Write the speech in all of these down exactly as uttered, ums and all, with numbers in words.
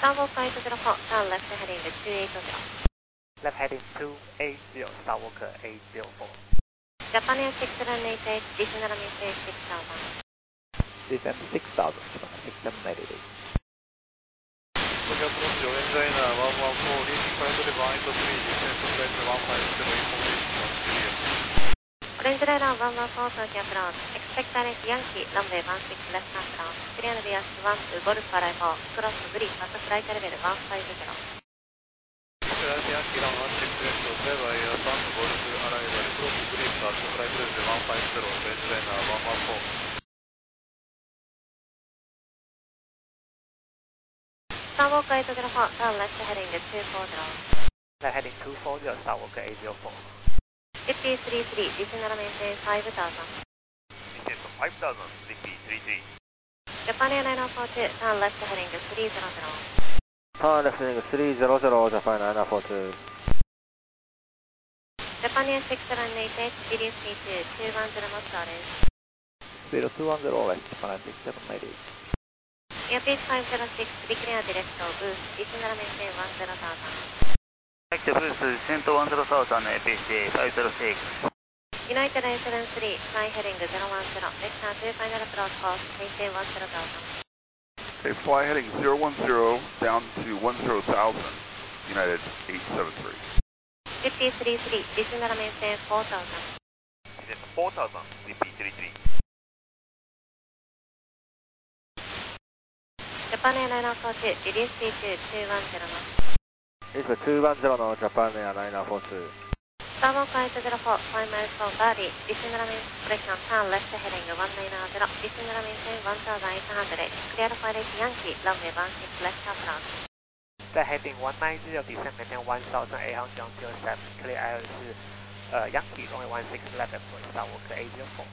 Starwalker eight zero four, turn left heading two eight zero. Left heading two eight zero, Starwalker eight zero four. Japan Air six seven eight eight, descend maintain six thousand. Descend six thousand, six seven eight eight. Tokyo approach Endrainer one one four, leading flight level eight three, descend to flight one five zero, information clear. Orange Radar one one four, Tokyo approach. Expect direct Yankee, runway one six left hand round. Clear via one to Golf Arrival, cross grid, at flight level one five zero. Clear Yankee, run one six left, clear via one to Golf Arrival, cross grid, at flight level one five zero, Orange Radar one one four. Starwalker eight zero four, turn left heading two four zero. Left heading two four zero, Starwalker eight zero four. Zippy three three, descend maintain five thousand. Descend to five thousand, Zippy three three. Japan Air nine four two, turn left heading three zero zero. Turn left heading three zero zero, Japan nine four two. Japan Air six seven eight eight, Sirius P two, two one zero knots orange. Speed two one zero west, Japan six seven eight eight. Airspeed five zero six, declare direct boost, descend maintain one zero thousand. Active boost, descend one zero thousand, A P C five zero six. United eight seven three, fly heading zero one zero, vector two final approach course, maintain one zero thousand. Okay, fly heading zero one zero down to one zero thousand, United eight seven three. Zippy three three, descend maintain four thousand. Descend to four thousand, Zippy three three. Japan Air nine four two, release P two, two one zero knots. It's a two one zero no Japan Air nine four two. Starwalker eight zero four, five miles for Bali, descend maintain correction, turn left heading one nine zero, descend maintain one thousand eight hundred, clear pilot Yankee, runway one six left approach. Left heading one nine zero, descend maintain one thousand eight hundred on zero seven, clear air 是呃 Yankee, runway one six left approach, Starwalker eight zero four.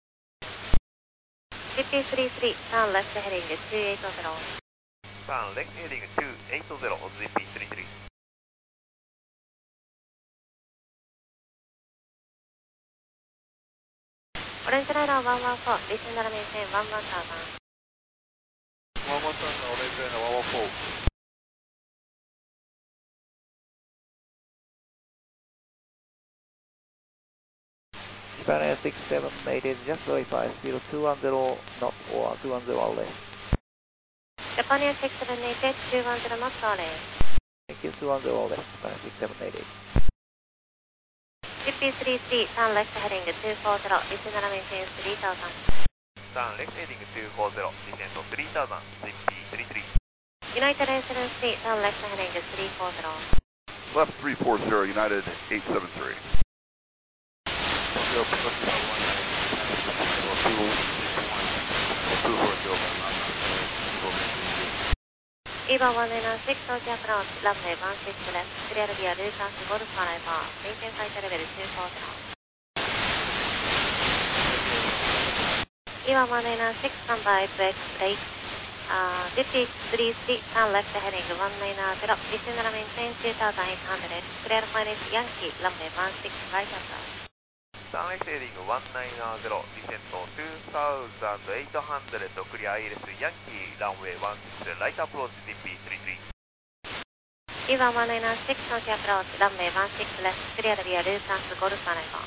Zippy three three, turn left heading two eight zero. Turn left heading two eight zero, Zippy three three. Orange Radar one one four, descend maintain one one thousand. one one thousand, Orange Radar one one four. Japan Air six seven eight eight, just verify speed two one zero knots or two one zero less. Japan Air six seven eight eight, two one zero knots orange. Thank you, two one zero less, Japan Air six seven eight eight. Zippy three three, turn left heading two four zero, descend maintain three thousand. Turn left heading two four zero, descend to three thousand, Zippy three three. United eight seven three, turn left heading three four zero. Left three four zero, United eight seven three. Tokyo approach one nine zero, two four zero. Eva one nine six, Tokyo approach, runway one six left, clear via Lucas Golf Arrival, maintain flight level two four zero. Eva one nine six, standby brake brake. Uh, Zippy three three, turn left heading one nine zero, descend maintain two thousand eight hundred, clear pilot Yankee, runway one six right approach. Turn left heading one nine zero, descend to two thousand eight hundred, clear I L S Yankee, runway one six right approach, Zippy three three. Eva one nine six, Tokyo approach, runway one six left, clear via Lucas Golf Arrival.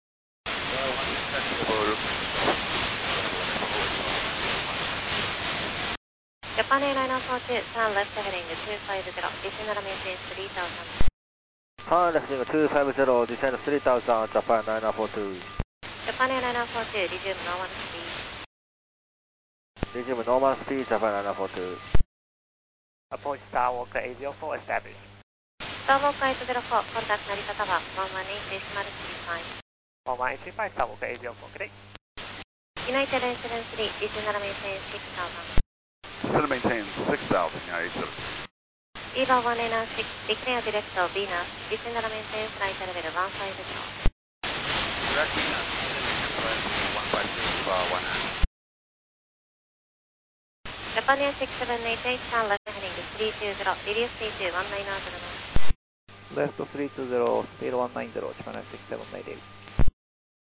Japan Air nine four two, turn left heading two five zero, descend maintain three thousand. Turn left heading two five zero, descend three thousand, Japan nine four two. Japan Air nine four two, resume normal speed. Resume normal speed, Japan nine four two. Approach Starwalker eight zero four established. Starwalker eight zero four, contact Narita Tower, one one eight decimal three five. one one eight three five, Starwalker eight zero four, good day. United eight seven three, descend maintain six thousand. Descend and maintain six thousand, United eight seven three. Eva one nine six, declare direct Venus, descend maintain flight level one five zero. Direct Venus, one five zero, one nine. Japan Air six seven eight eight, turn left heading three two zero, release P two one nine zero. Left three two zero, speed one nine zero, Japan Air six seven eight eight.